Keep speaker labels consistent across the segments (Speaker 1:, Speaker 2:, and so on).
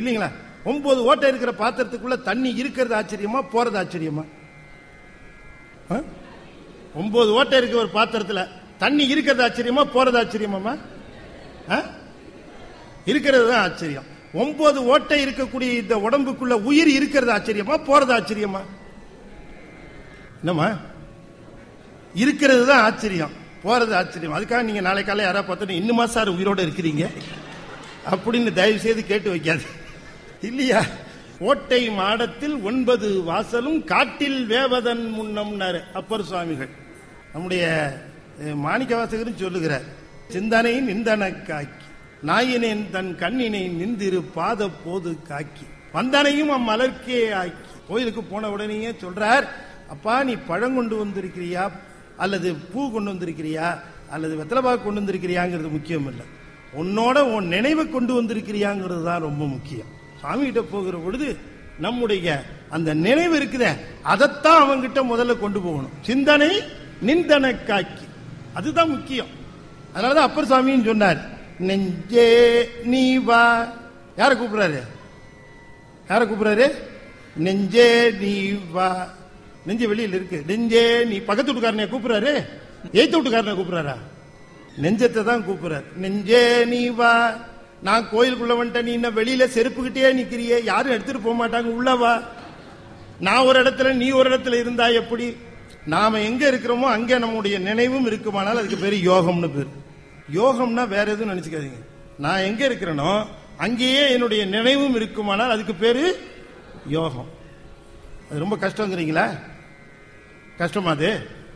Speaker 1: இல்லீங்களா? 9 ஓட்டை இருக்கிற பாத்திரத்துக்குள்ள தண்ணி இருக்கிறது ஆச்சரியமா போறது ஆச்சரியமா? 9 ஓட்டை இருக்க ஒரு பாத்திரத்துல தண்ணி இருக்கிறது ஆச்சரியமா போறது ஆச்சரியமா? இருக்கிறது தான் ஆச்சரியம். 9 ஓட்டை இருக்கக்கூடிய இந்த உடம்புக்குள்ள உயிர் இருக்கிறது ஆச்சரியமா போறது ஆச்சரியமா? என்னமா? இருக்கிறது தான் ஆச்சரியம், போறது ஆச்சரியம். அதுக்காக நீங்க நாளை காலை யாராவது பார்த்தா இன்னுமா சார் உயிரோட இருக்கிறீங்க அப்படின்னு தயவு செய்து கேட்டு வைக்காது இல்லையா? ஓட்டை மாடத்தில் 9 வாசலும் காட்டில் வேவதன் முன்னம்னாரு அப்பர் சுவாமிகள். நம்முடைய மாணிக்க வாசகரும் சொல்லுகிறார், சிந்தனை நிந்தன காக்கி நாயினேன் தன் கண்ணினை நிந்திரு பாத போது காக்கி வந்தனையும் அம்மலர்க்கே ஆக்கி. கோயிலுக்கு போன உடனே சொல்றார், அப்பா நீ பழம் கொண்டு வந்திருக்கிறியா அல்லது பூ கொண்டு வந்திருக்கிறியா அல்லது வெத்தலைபாக்கு கொண்டு வந்திருக்கிறியாங்கிறது முக்கியம் இல்லை, உன்னோட உன் நினைவை கொண்டு வந்திருக்கிறியாங்கிறது தான் ரொம்ப முக்கியம். சாமி கிட்ட போகிற பொழுது நம்முடைய அந்த நினைவு இருக்குதே அதைத்தான் அவங்கிட்ட முதல்ல கொண்டு போகணும். சிந்தனை நிந்தன காக்கி, அதுதான் முக்கியம். அதனாலதான் அப்பர் சாமின்னு சொன்னார், நெஞ்சே நீ வா. யார கூப்பிடுறாரு? யார கூப்பிடுறாரு? நெஞ்சே நீ வா. நெஞ்சு வெளியில் இருக்கு. நெஞ்சே நீ பக்கத்து வீட்டுக்காரனை கூப்பிடுறாரு, எய்த்து வீட்டுக்காரனை கூப்பிடுறாரா? நெஞ்சத்தை தான் கூப்பிடுறாரு. நெஞ்சே நீ வா. நான் கோயிலுக்குள்ள வந்துட்டேன், நீ இன்னும் வெளியில செருப்புக்கிட்டே நிக்கிறியே, யாரும் எடுத்துட்டு போக மாட்டாங்க, உள்ளவா. நான் ஒரு இடத்துல நீ ஒரு இடத்துல இருந்தா எப்படி? நாம எங்க இருக்கிறோமோ அங்க நம்முடைய நினைவும் இருக்குமானால் அதுக்கு பேரு யோகம்னு பேரு. யோகம்னா வேற எதுவும் நினைச்சுக்காதீங்க. நான் எங்க இருக்கிறேனோ அங்கேயே என்னுடைய நினைவும் இருக்குமானால் அதுக்கு பேரு யோகம். அது ரொம்ப கஷ்டங்கிறீங்களா? கஷ்டமா? அது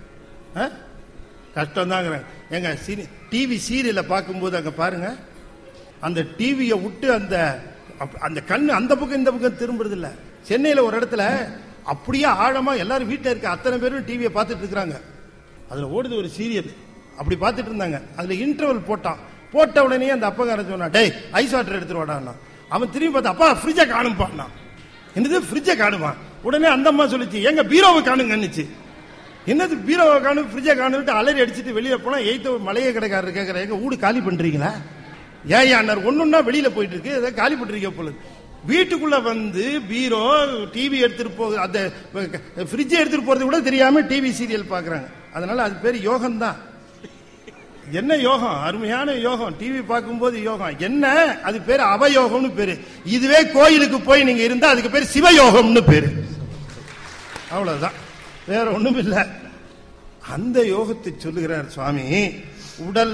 Speaker 1: கஷ்டம் தாங்க. எங்க டிவி சீரியலை பார்க்கும்போது அங்க பாருங்க, அந்த டிவியை விட்டு அந்த கண்ணு அந்த பக்கம் இந்த பக்கம் திரும்புறது இல்ல. சென்னையில ஒரு இடத்துல அப்படியே ஆழமா எல்லாரும் வீட்டில் இருக்க அத்தனை பேரும் டிவியை பார்த்துட்டு இருக்காங்க. அதுல ஓடுது ஒரு சீரியல். அப்படி பார்த்துட்டு இருந்தாங்க. அதுல இன்டர்வல் போட்ட உடனே அந்த அப்பகாரன் சொன்னா, டேய் ஐஸ் வாட்டர் எடுத்துட்டு வாடான்னா. அவன் திரும்பி பார்த்தா, அப்பா ஃப்ரிட்ஜை காணும்பான்னா. என்னது ஃப்ரிட்ஜை காணுமா? உடனே அந்த அம்மா சொல்லிச்சு, எங்க பீரோவை காணுங்கன்னுச்சு. என்னது பீரோவை காணும் ஃப்ரிட்ஜை காணும்ட்டு அலறி அடிச்சுட்டு வெளியே போனா எய்த்த மளிகை கடைக்காரர் கேட்கற, எங்க வீடு காலி பண்றீங்களா? ஏன் அண்ணர் ஒண்ணுன்னா வெளியில போயிட்டு இருக்கு, ஏதாவது காலி பண்றீங்க போல. வீட்டுக்குள்ள வந்து பீரோ டிவி எடுத்துட்டு போக, அந்த ஃப்ரிட்ஜை எடுத்துட்டு போறது கூட தெரியாம டிவி சீரியல் பாக்குறாங்க. அதனால அது பேர் யோகம் தான். என்ன யோகம்? அருமையான யோகம். டிவி பார்க்கும்போது யோகம் என்ன? அது பேரு அவயோகம்னு பேரு. இதுவே கோயிலுக்கு போய் நீங்க இருந்தா அதுக்கு பேரு சிவயோகம்னு பேரு. அவ்வளவுதான், வேற ஒண்ணும் இல்லை. அந்த யோகத்தை சொல்லுகிறார் சுவாமி. உடல்